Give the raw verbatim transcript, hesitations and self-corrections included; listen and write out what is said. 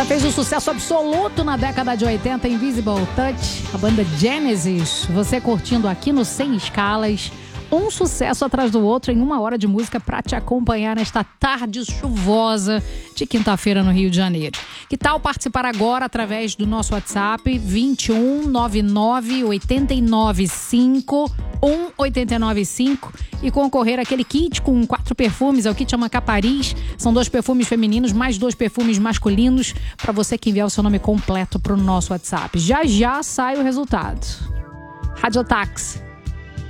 fez um sucesso absoluto na década de oitenta, Invisible Touch, a banda Genesis. Você curtindo aqui no Sem Escalas, um sucesso atrás do outro em uma hora de música para te acompanhar nesta tarde chuvosa de quinta-feira no Rio de Janeiro. Que tal participar agora através do nosso WhatsApp vinte e um, nove nove, oito nove cinco, um oito nove cinco e concorrer àquele kit com quatro perfumes, é o kit Amacá Paris. São dois perfumes femininos mais dois perfumes masculinos para você que enviar o seu nome completo para o nosso WhatsApp. Já já sai o resultado. Radiotáxi.